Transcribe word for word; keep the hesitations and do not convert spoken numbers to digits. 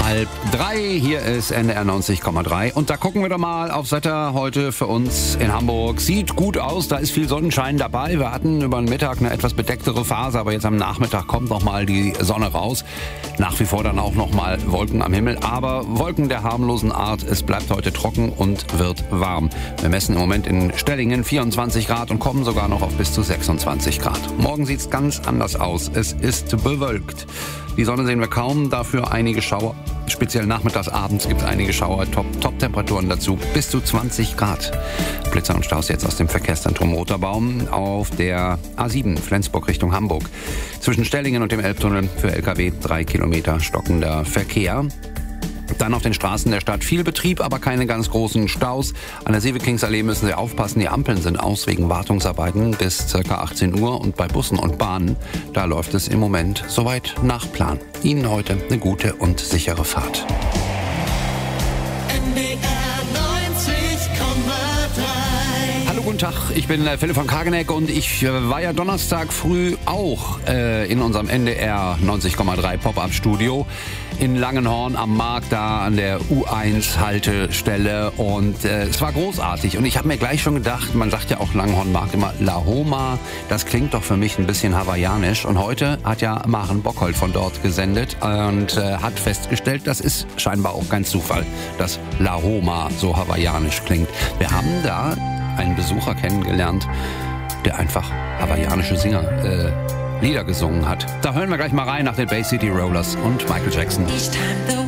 halb drei. Hier ist N D R neunzig Komma drei. Und da gucken wir doch mal aufs Wetter heute für uns in Hamburg. Sieht gut aus, da ist viel Sonnenschein dabei. Wir hatten über den Mittag eine etwas bedecktere Phase, aber jetzt am Nachmittag kommt noch mal die Sonne raus. Nach wie vor dann auch noch mal Wolken am Himmel, aber Wolken der harmlosen Art. Es bleibt heute trocken und wird warm. Wir messen im Moment in Stellingen vierundzwanzig Grad und kommen sogar noch auf bis zu sechsundzwanzig Grad. Morgen sieht's ganz anders aus. Es ist bewölkt. Die Sonne sehen wir kaum, dafür einige Schauer. Speziell nachmittags, abends gibt es einige Schauer. Top, Top-Temperaturen dazu, bis zu zwanzig Grad. Blitzer und Staus jetzt aus dem Verkehrszentrum Roterbaum auf der A sieben Flensburg Richtung Hamburg. Zwischen Stellingen und dem Elbtunnel für L K W drei Kilometer stockender Verkehr. Dann auf den Straßen der Stadt viel Betrieb, aber keine ganz großen Staus. An der Sieveking-Allee müssen Sie aufpassen, die Ampeln sind aus wegen Wartungsarbeiten bis ca. achtzehn Uhr. Und bei Bussen und Bahnen, da läuft es im Moment soweit nach Plan. Ihnen heute eine gute und sichere Fahrt. N D R neunzig Komma drei. Hallo, guten Tag, ich bin äh, Philipp von Kageneck und ich äh, war ja Donnerstag früh auch äh, in unserem N D R neunzig Komma drei Pop-Up-Studio in Langenhorn am Markt, da an der U eins Haltestelle, und äh, es war großartig. Und ich habe mir gleich schon gedacht, man sagt ja auch Langenhorn-Markt immer La Homa, das klingt doch für mich ein bisschen hawaiianisch. Und heute hat ja Maren Bockhold von dort gesendet und äh, hat festgestellt, das ist scheinbar auch kein Zufall, dass La Homa so hawaiianisch klingt. Wir haben da einen Besucher kennengelernt, der einfach hawaiianische Singer äh, Lieder gesungen hat. Da hören wir gleich mal rein nach den Bay City Rollers und Michael Jackson. Each time the